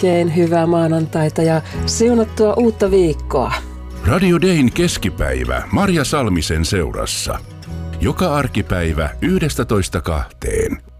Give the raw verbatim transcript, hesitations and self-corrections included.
Oikein hyvää maanantaita ja siunattua uutta viikkoa. Radio Dayn keskipäivä Marja Salmisen seurassa. Joka arkipäivä yhdestätoista kahteen.